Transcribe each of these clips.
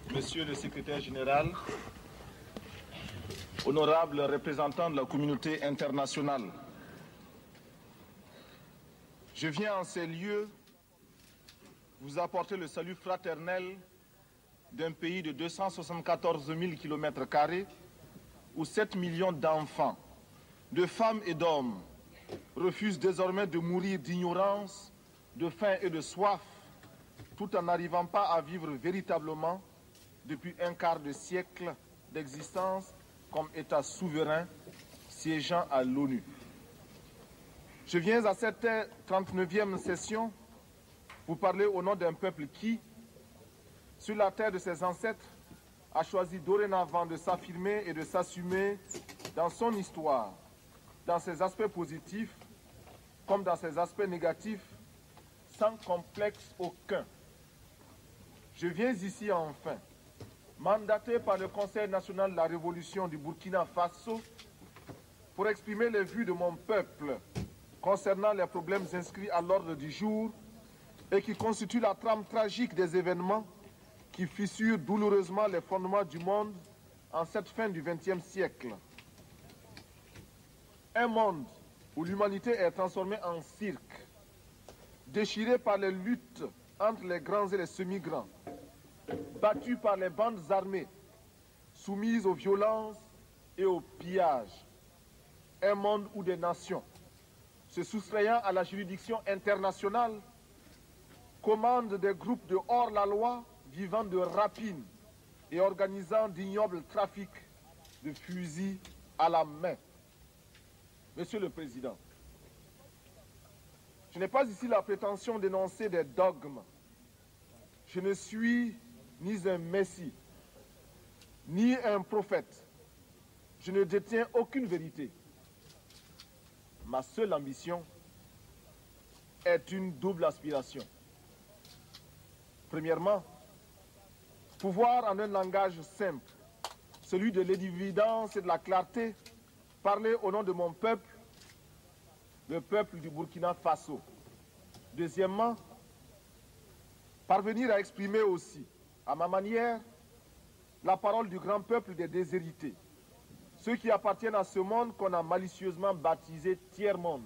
Monsieur le secrétaire général, honorable représentant de la communauté internationale, je viens en ces lieux vous apporter le salut fraternel d'un pays de 274 000 km² où 7 millions d'enfants, de femmes et d'hommes refusent désormais de mourir d'ignorance, de faim et de soif, tout en n'arrivant pas à vivre véritablement depuis un quart de siècle d'existence comme État souverain siégeant à l'ONU. Je viens à cette 39e session vous parler au nom d'un peuple qui, sur la terre de ses ancêtres, a choisi dorénavant de s'affirmer et de s'assumer dans son histoire, dans ses aspects positifs comme dans ses aspects négatifs, sans complexe aucun. Je viens ici enfin, mandaté par le Conseil national de la Révolution du Burkina Faso, pour exprimer les vues de mon peuple concernant les problèmes inscrits à l'ordre du jour et qui constituent la trame tragique des événements qui fissurent douloureusement les fondements du monde en cette fin du XXe siècle. Un monde où l'humanité est transformée en cirque, déchirée par les luttes entre les grands et les semi-grands, battue par les bandes armées, soumise aux violences et aux pillages. Un monde où des nations, se soustrayant à la juridiction internationale, commandent des groupes de hors-la-loi vivant de rapines et organisant d'ignobles trafics de fusils à la main. Monsieur le Président, je n'ai pas ici la prétention d'énoncer des dogmes. Je ne suis ni un messie, ni un prophète. Je ne détiens aucune vérité. Ma seule ambition est une double aspiration. Premièrement, pouvoir en un langage simple, celui de l'évidence et de la clarté, parler au nom de mon peuple, le peuple du Burkina Faso. Deuxièmement, parvenir à exprimer aussi, à ma manière, la parole du grand peuple des déshérités, ceux qui appartiennent à ce monde qu'on a malicieusement baptisé tiers-monde.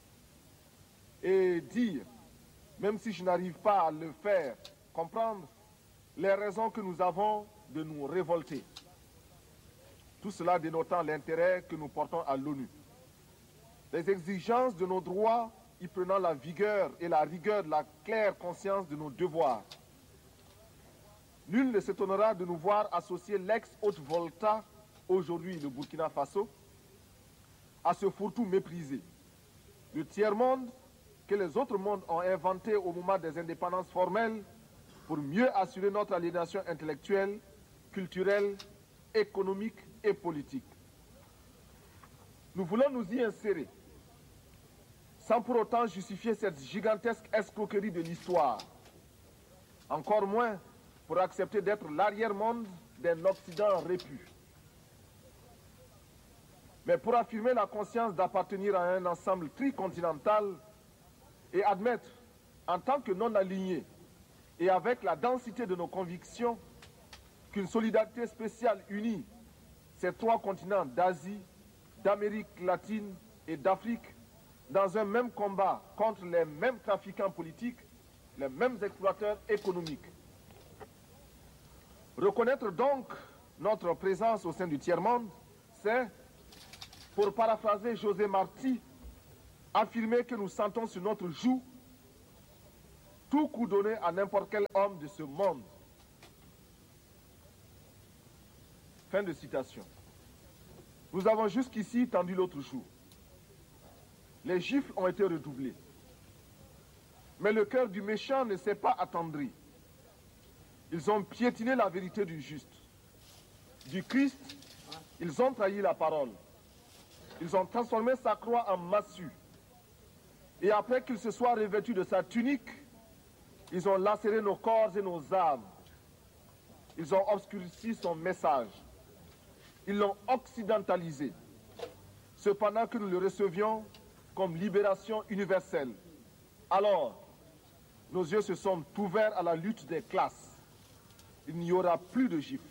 Et dire, même si je n'arrive pas à le faire, comprendre les raisons que nous avons de nous révolter. Tout cela dénotant l'intérêt que nous portons à l'ONU. Les exigences de nos droits y prenant la vigueur et la rigueur de la claire conscience de nos devoirs. Nul ne s'étonnera de nous voir associer l'ex-Haute-Volta, aujourd'hui le Burkina Faso, à ce fourre-tout méprisé. Le tiers-monde que les autres mondes ont inventé au moment des indépendances formelles pour mieux assurer notre aliénation intellectuelle, culturelle, économique et politique. Nous voulons nous y insérer, sans pour autant justifier cette gigantesque escroquerie de l'histoire, encore moins pour accepter d'être l'arrière-monde d'un Occident répu. Mais pour affirmer la conscience d'appartenir à un ensemble tricontinental et admettre, en tant que non-alignés et avec la densité de nos convictions, qu'une solidarité spéciale unit ces trois continents d'Asie, d'Amérique latine et d'Afrique dans un même combat contre les mêmes trafiquants politiques, les mêmes exploiteurs économiques. Reconnaître donc notre présence au sein du tiers-monde, c'est, pour paraphraser José Marti, affirmer que nous sentons sur notre joue tout coup donné à n'importe quel homme de ce monde. Fin de citation. Nous avons jusqu'ici tendu l'autre jour. Les gifles ont été redoublés. Mais le cœur du méchant ne s'est pas attendri. Ils ont piétiné la vérité du juste. Du Christ, ils ont trahi la parole. Ils ont transformé sa croix en massue. Et après qu'il se soit revêtu de sa tunique, ils ont lacéré nos corps et nos âmes. Ils ont obscurci son message. Ils l'ont occidentalisé. Cependant que nous le recevions comme libération universelle. Alors, nos yeux se sont ouverts à la lutte des classes. il n'y aura plus de gifles.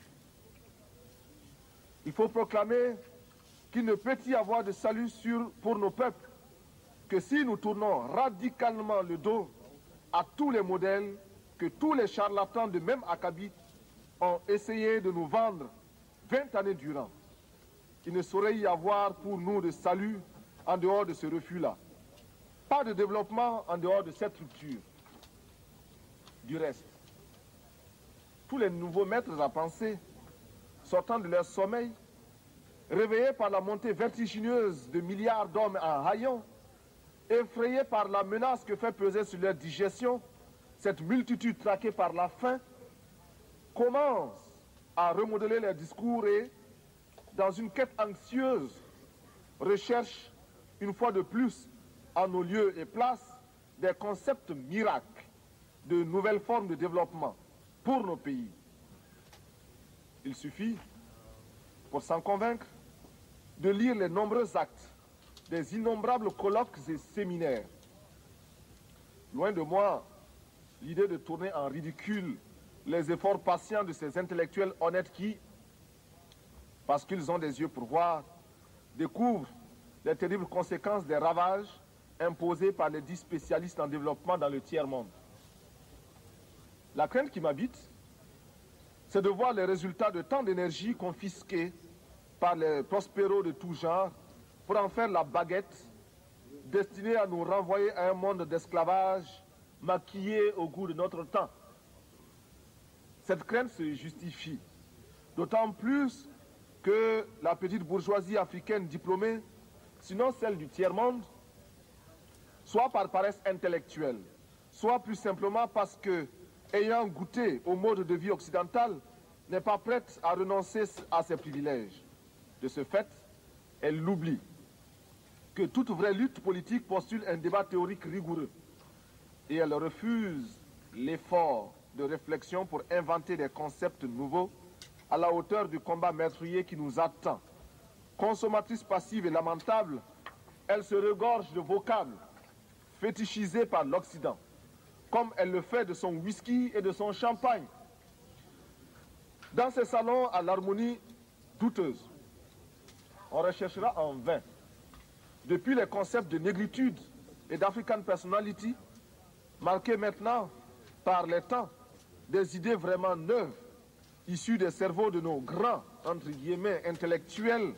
Il faut proclamer qu'il ne peut y avoir de salut pour nos peuples que si nous tournons radicalement le dos à tous les modèles que tous les charlatans de même acabit ont essayé de nous vendre 20 années durant. Il ne saurait y avoir pour nous de salut en dehors de ce refus-là. Pas de développement en dehors de cette rupture. Du reste, tous les nouveaux maîtres à penser, sortant de leur sommeil, réveillés par la montée vertigineuse de milliards d'hommes en haillons, effrayés par la menace que fait peser sur leur digestion cette multitude traquée par la faim, commencent à remodeler leurs discours et, dans une quête anxieuse, recherchent une fois de plus en nos lieux et places des concepts miracles de nouvelles formes de développement pour nos pays. Il suffit, pour s'en convaincre, de lire les nombreux actes des innombrables colloques et séminaires. Loin de moi l'idée de tourner en ridicule les efforts patients de ces intellectuels honnêtes qui, parce qu'ils ont des yeux pour voir, découvrent les terribles conséquences des ravages imposés par les 10 spécialistes en développement dans le tiers-monde. La crainte qui m'habite, c'est de voir les résultats de tant d'énergie confisquée par les prospéros de tout genre pour en faire la baguette destinée à nous renvoyer à un monde d'esclavage maquillé au goût de notre temps. Cette crainte se justifie, d'autant plus que la petite bourgeoisie africaine diplômée, sinon celle du tiers-monde, soit par paresse intellectuelle, soit plus simplement parce que, ayant goûté au mode de vie occidental, n'est pas prête à renoncer à ses privilèges. De ce fait, elle l'oublie que toute vraie lutte politique postule un débat théorique rigoureux et elle refuse l'effort de réflexion pour inventer des concepts nouveaux à la hauteur du combat meurtrier qui nous attend. Consommatrice passive et lamentable, elle se regorge de vocables fétichisés par l'Occident, comme elle le fait de son whisky et de son champagne. Dans ces salons à l'harmonie douteuse, on recherchera en vain, depuis les concepts de négritude et d'African personality, marqués maintenant par les temps, des idées vraiment neuves, issues des cerveaux de nos grands, entre guillemets, intellectuels.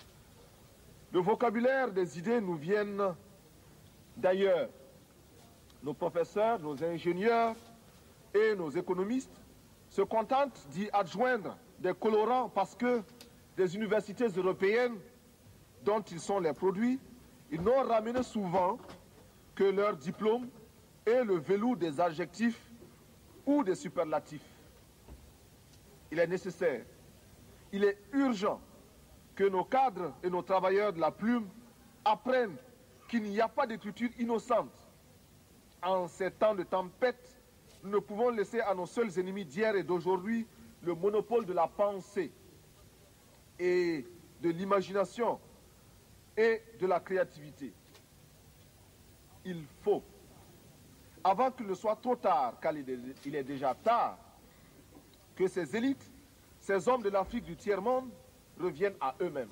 Le vocabulaire des idées nous viennent d'ailleurs. Nos professeurs, nos ingénieurs et nos économistes se contentent d'y adjoindre des colorants parce que des universités européennes dont ils sont les produits, ils n'ont ramené souvent que leur diplôme et le velours des adjectifs ou des superlatifs. Il est nécessaire, il est urgent que nos cadres et nos travailleurs de la plume apprennent qu'il n'y a pas d'écriture innocente. En ces temps de tempête, nous ne pouvons laisser à nos seuls ennemis d'hier et d'aujourd'hui le monopole de la pensée et de l'imagination et de la créativité. Il faut, avant qu'il ne soit trop tard, car il est déjà tard, que ces élites, ces hommes de l'Afrique du tiers-monde reviennent à eux-mêmes.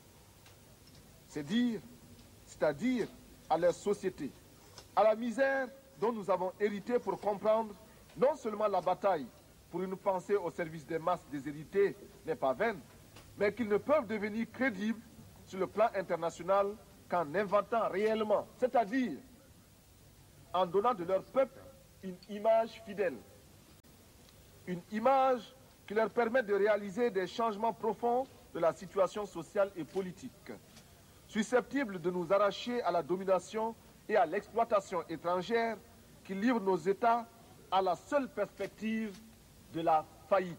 C'est-à-dire à leur société, à la misère dont nous avons hérité pour comprendre non seulement la bataille pour une pensée au service des masses déshéritées n'est pas vaine, mais qu'ils ne peuvent devenir crédibles sur le plan international qu'en inventant réellement, c'est-à-dire en donnant de leur peuple une image fidèle, une image qui leur permet de réaliser des changements profonds de la situation sociale et politique, susceptibles de nous arracher à la domination et à l'exploitation étrangère qui livre nos États à la seule perspective de la faillite.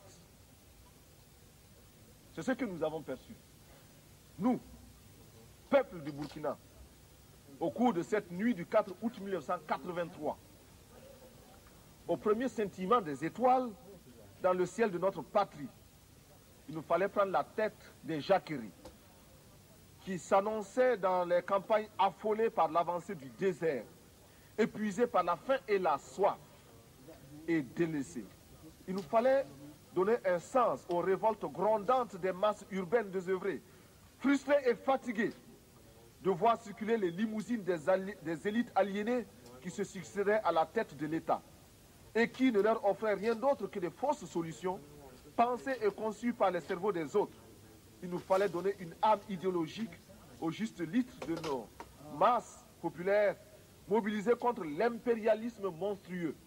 C'est ce que nous avons perçu. Nous, peuple du Burkina, au cours de cette nuit du 4 août 1983, au premier scintillement des étoiles dans le ciel de notre patrie, il nous fallait prendre la tête des jacqueries qui s'annonçaient dans les campagnes affolées par l'avancée du désert, épuisées par la faim et la soif et délaissées. Il nous fallait donner un sens aux révoltes grondantes des masses urbaines désœuvrées, frustrées et fatiguées de voir circuler les limousines des élites aliénées qui se succédaient à la tête de l'État et qui ne leur offraient rien d'autre que des fausses solutions pensées et conçues par les cerveaux des autres. Il nous fallait donner une âme idéologique au juste litre de nos masses populaires mobilisées contre l'impérialisme monstrueux.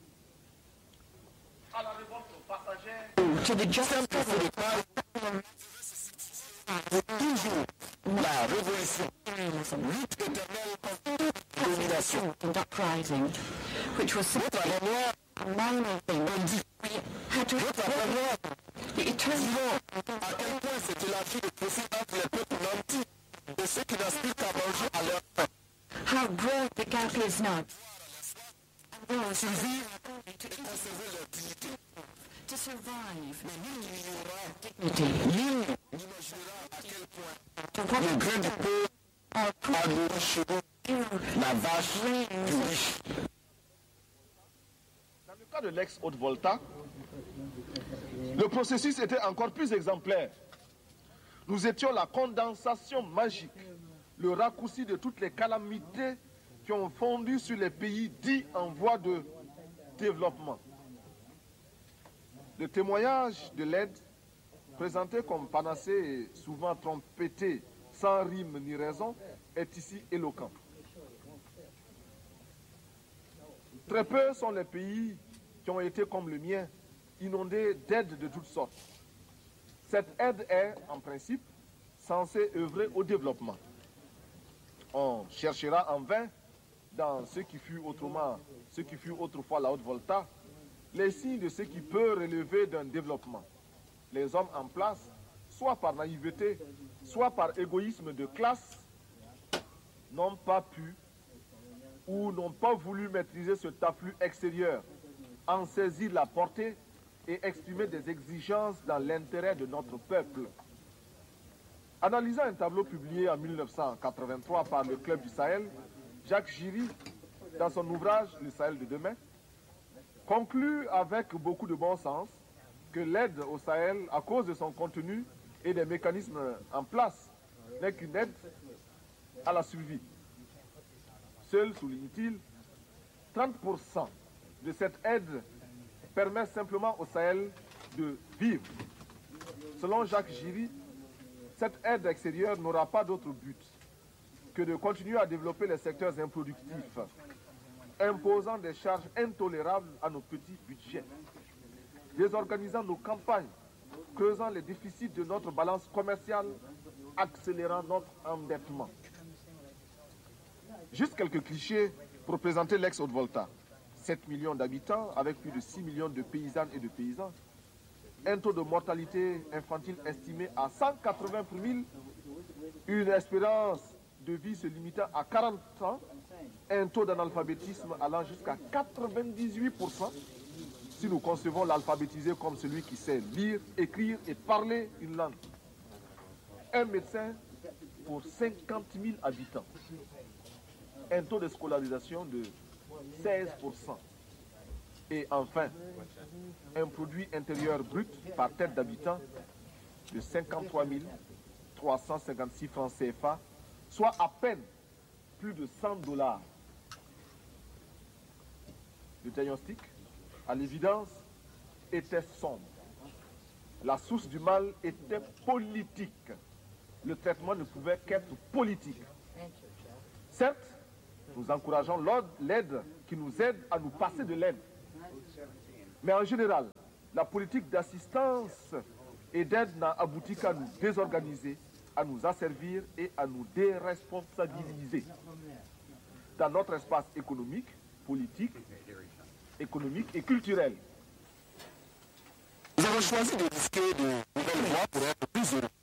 À la révolte passagère, to the justice of the power, toujours la révolution, lutte éternelle contre la domination, and uprising, which was a minor thing, had to the eternal. À quel point c'était la vie de possible entre les peuples nantis et ceux qui n'aspirent qu'à manger à leur faim. How broad the gap is now. Survivre et conserver leur dignité. To survive, dignity. Nul n'imaginera à quel point le grain de peau a nourri la vache du riche. Dans le cas de l'ex-Haute-Volta, le processus était encore plus exemplaire. Nous étions la condensation magique, le raccourci de toutes les calamités qui ont fondu sur les pays dits en voie de développement. Le témoignage de l'aide, présenté comme panacée et souvent trompetée, sans rime ni raison, est ici éloquent. Très peu sont les pays qui ont été comme le mien, inondés d'aides de toutes sortes. Cette aide est, en principe, censée œuvrer au développement. On cherchera en vain, dans ce qui fut autrefois la Haute-Volta, les signes de ce qui peut relever d'un développement. Les hommes en place, soit par naïveté, soit par égoïsme de classe, n'ont pas pu ou n'ont pas voulu maîtriser ce afflux extérieur, en saisir la portée et exprimer des exigences dans l'intérêt de notre peuple. Analysant un tableau publié en 1983 par le Club du Sahel, Jacques Giry, dans son ouvrage « Le Sahel de demain », conclut avec beaucoup de bon sens que l'aide au Sahel, à cause de son contenu et des mécanismes en place, n'est qu'une aide à la survie. Seul, souligne-t-il, 30% de cette aide permet simplement au Sahel de vivre. Selon Jacques Giry, cette aide extérieure n'aura pas d'autre but que de continuer à développer les secteurs improductifs, imposant des charges intolérables à nos petits budgets, désorganisant nos campagnes, creusant les déficits de notre balance commerciale, accélérant notre endettement. Juste quelques clichés pour présenter l'ex-Haute-Volta. 7 millions d'habitants avec plus de 6 millions de paysannes et de paysans. Un taux de mortalité infantile estimé à 180 pour 1000. Une espérance de vie se limitant à 40 ans. Un taux d'analphabétisme allant jusqu'à 98%. Si nous concevons l'alphabétisé comme celui qui sait lire, écrire et parler une langue. Un médecin pour 50 000 habitants. Un taux de scolarisation de 16%. Et enfin, un produit intérieur brut par tête d'habitant de 53 356 francs CFA, soit à peine plus de $100. Le diagnostic, à l'évidence, était sombre. La source du mal était politique. Le traitement ne pouvait qu'être politique. Certes, nous encourageons l'aide qui nous aide à nous passer de l'aide. Mais en général, la politique d'assistance et d'aide n'a abouti qu'à nous désorganiser, à nous asservir et à nous déresponsabiliser. Dans notre espace économique, politique, économique et culturel. Nous avons choisi de risquer de nouvelles voies pour être plus heureux.